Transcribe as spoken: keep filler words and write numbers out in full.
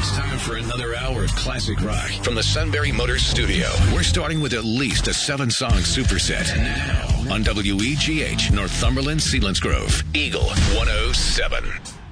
It's time for another hour of classic rock from the Sunbury Motors Studio. We're starting with at least a seven-song superset. And now, on W E G H, Northumberland, Selinsgrove, Eagle one oh seven.